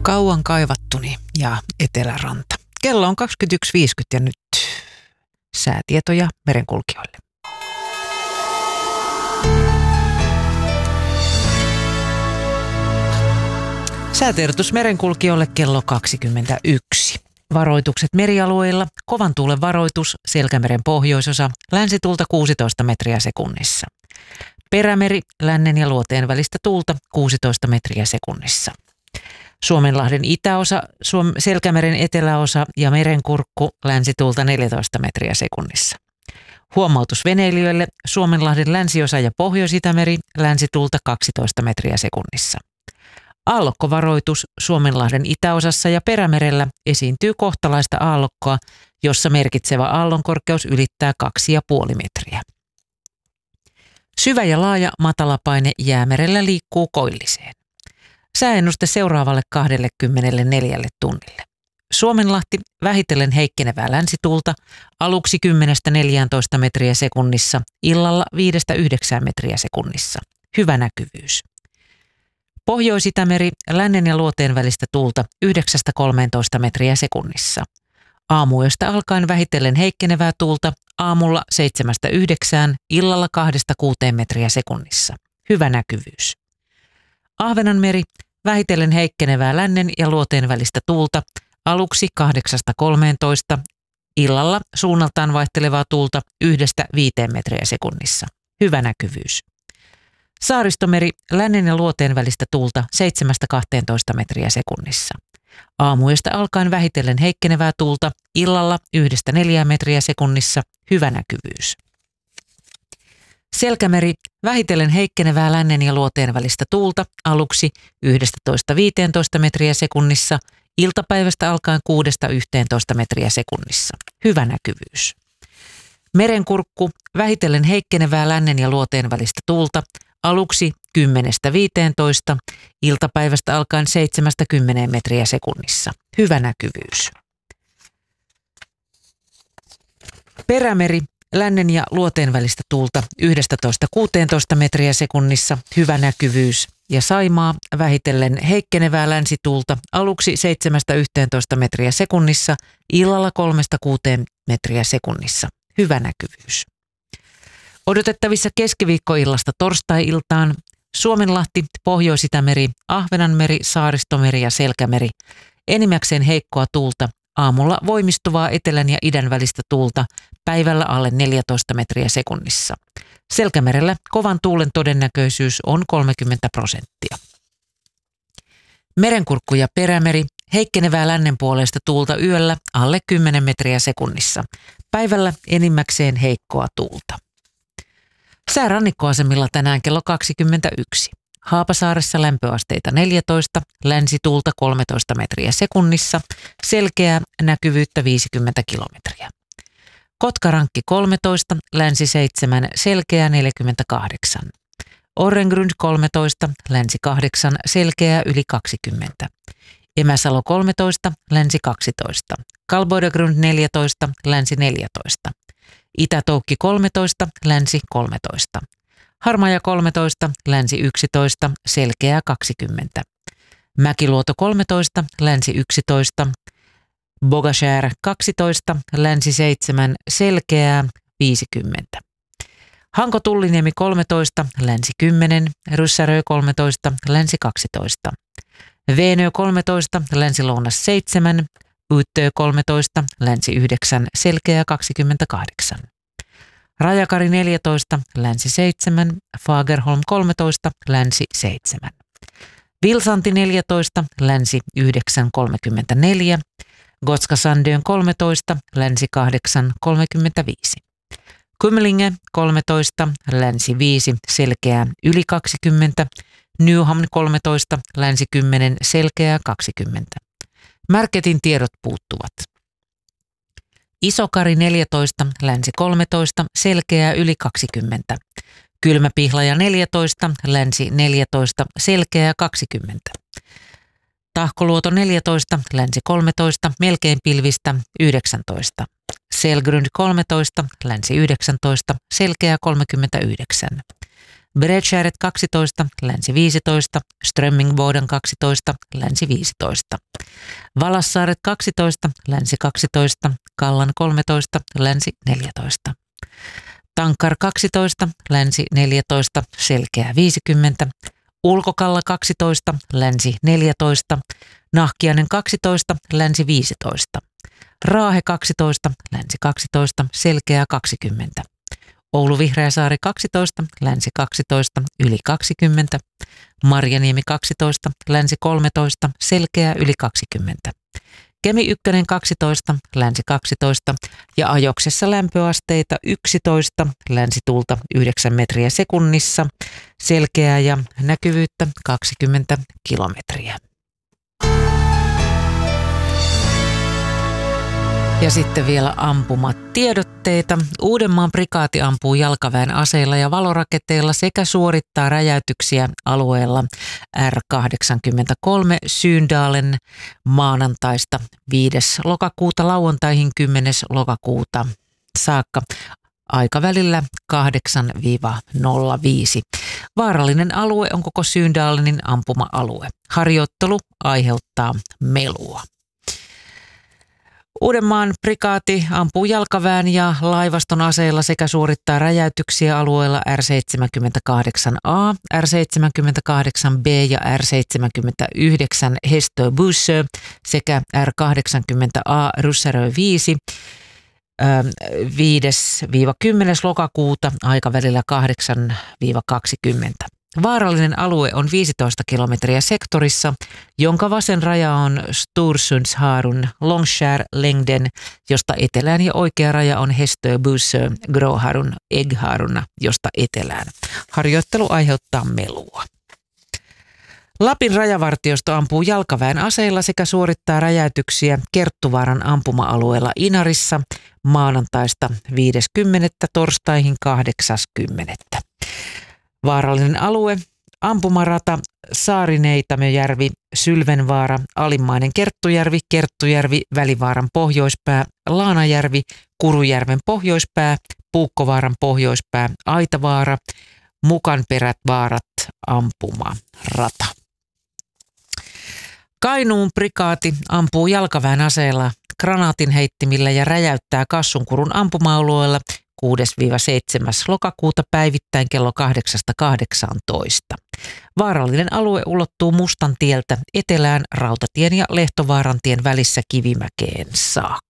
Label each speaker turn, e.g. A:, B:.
A: Kauan kaivattuni ja Eteläranta. Kello on 21.50 ja nyt säätietoja merenkulkijoille. Säätiedotus merenkulkijoille kello 21. Varoitukset merialueilla. Kovan tuulen varoitus, Selkämeren pohjoisosa, länsituulta 16 metriä sekunnissa. Perämeri, lännen ja luoteen välistä tuulta 16 metriä sekunnissa. Suomenlahden itäosa, Selkämeren eteläosa ja merenkurkku, länsituulta 14 metriä sekunnissa. Huomautus veneilijöille, Suomenlahden länsiosa ja Pohjois-Itämeri, länsituulta 12 metriä sekunnissa. Aallokkovaroitus, Suomenlahden itäosassa ja Perämerellä esiintyy kohtalaista aallokkoa, jossa merkitsevä aallonkorkeus ylittää 2,5 metriä. Syvä ja laaja matalapaine Jäämerellä liikkuu koilliseen. Sääennuste seuraavalle 24 tunnille. Suomenlahti vähitellen heikkenevää länsituulta, aluksi 10-14 metriä sekunnissa, illalla 5-9 metriä sekunnissa. Hyvä näkyvyys. Pohjois-Itämeri, lännen ja luoteen välistä tuulta 9-13 metriä sekunnissa. Aamuyöstä alkaen vähitellen heikkenevää tuulta, aamulla 7-9, illalla 2-6 metriä sekunnissa. Hyvä näkyvyys. Ahvenanmeri, vähitellen heikkenevää lännen ja luoteen välistä tuulta, aluksi 8-13, illalla suunnaltaan vaihtelevaa tuulta 1-5 metriä sekunnissa. Hyvä näkyvyys. Saaristomeri, lännen ja luoteen välistä tuulta 7-12 metriä sekunnissa. Aamuyöstä alkaen vähitellen heikkenevää tuulta, illalla 1-4 metriä sekunnissa. Hyvä näkyvyys. Selkämeri, vähitellen heikkenevää lännen ja luoteen välistä tuulta, aluksi 11-15 metriä sekunnissa, iltapäivästä alkaen 6-11 metriä sekunnissa. Hyvä näkyvyys. Merenkurkku, vähitellen heikkenevää lännen ja luoteen välistä tuulta, aluksi 10-15, iltapäivästä alkaen 7-10 metriä sekunnissa. Hyvä näkyvyys. Perämeri, lännen ja luoteen välistä tuulta 11-16 metriä sekunnissa. Hyvä näkyvyys. Ja Saimaa, vähitellen heikkenevää länsituulta, aluksi 7-11 metriä sekunnissa, illalla 3-6 metriä sekunnissa. Hyvä näkyvyys. Odotettavissa keskiviikkoillasta torstai-iltaan Suomenlahti, Pohjois-Itämeri, Ahvenanmeri, Saaristomeri ja Selkämeri. Enimmäkseen heikkoa tuulta, aamulla voimistuvaa etelän ja idän välistä tuulta, päivällä alle 14 metriä sekunnissa. Selkämerellä kovan tuulen todennäköisyys on 30%. Merenkurkku ja Perämeri, heikkenevää lännenpuoleista tuulta yöllä alle 10 metriä sekunnissa. Päivällä enimmäkseen heikkoa tuulta. Sää rannikkoasemilla tänään kello 21. Haapasaaressa lämpöasteita 14, länsituulta 13 metriä sekunnissa, selkeää näkyvyyttä 50 kilometriä. Kotkarankki 13, länsi 7, selkeää 48. Orrengrund 13, länsi 8, selkeää yli 20. Emäsalo 13, länsi 12. Kalboidegrund 14, länsi 14. Itä-Toukki 13, länsi 13. Harmaja 13, länsi 11, selkeää 20. Mäkiluoto 13, länsi 11. Bogashär 12, länsi 7, selkeää 50. Hanko-Tulliniemi 13, länsi 10, Ryssärö 13, länsi 12. Veenö 13, länsi-lounas 7, Uittö 13, länsi 9, selkeää 28. Rajakari 14, länsi 7, Fagerholm 13, länsi 7. Vilsanti 14, länsi 9, 34. Gotska Sandön 13, länsi 8, 35. Kymlinge 13, länsi 5, selkeää yli 20. Newham 13, länsi 10, selkeää 20. Märketin tiedot puuttuvat. Isokari 14, länsi 13, selkeää yli 20. Kylmäpihlaja 14, länsi 14, selkeää 20. Tahkoluoto 14, länsi 13, melkein pilvistä 19. Selgrund 13, länsi 19, selkeää 39. Bredskäret 12, länsi 15, Strömmingbåden 12, länsi 15. Valassaaret 12, länsi 12, Kallan 13, länsi 14. Tankar 12, länsi 14, Selkeä 50, Ulkokalla 12, länsi 14, Nahkiainen 12, länsi 15, Raahe 12, länsi 12, Selkeä 20, Oulu Vihreäsaari 12, länsi 12, yli 20, Marjaniemi 12, länsi 13, Selkeä yli 20. Kemi 1 12, länsi 12 ja Ajoksessa lämpöasteita 11, länsituulta 9 metriä sekunnissa, selkeää ja näkyvyyttä 20 kilometriä. Ja sitten vielä ampumatiedotteita. Uudenmaan prikaati ampuu jalkaväen aseilla ja valoraketeilla sekä suorittaa räjäytyksiä alueella R83 Syndalen maanantaista 5. lokakuuta lauantaihin 10. lokakuuta saakka aikavälillä 8-05. Vaarallinen alue on koko Syndalenin ampuma-alue. Harjoittelu aiheuttaa melua. Uudenmaan prikaati ampuu jalkaväen ja laivaston aseilla sekä suorittaa räjäytyksiä alueella R78A, R78B ja R79 Hästöbussö sekä R80A Ryssärö 5 5-10. lokakuuta aikavälillä 8-20. Vaarallinen alue on 15 kilometriä sektorissa, jonka vasen raja on Storsundsharun Långskärlängden, josta etelään ja oikea raja on Hästöbussö Gråharun Äggharuna, josta etelään. Harjoittelu aiheuttaa melua. Lapin rajavartiosto ampuu jalkaväen aseilla sekä suorittaa räjäytyksiä Kerttuvaaran ampuma-alueella Inarissa maanantaista 50. torstaihin 80. Vaarallinen alue, ampumarata, Saarineitamäjärvi, Sylvenvaara, Alimmainen Kerttujärvi, Kerttujärvi, Välivaaran pohjoispää, Laanajärvi, Kurujärven pohjoispää, Puukkovaaran pohjoispää, Aitavaara, Mukanperät vaarat, ampumarata. Kainuun prikaati ampuu jalkaväen aseella, granaatinheittimillä ja räjäyttää Kassunkurun ampuma-alueella 6-7. lokakuuta päivittäin kello 8-18. Vaarallinen alue ulottuu Mustantieltä etelään Rautatien ja Lehtovaarantien välissä Kivimäkeen saakka.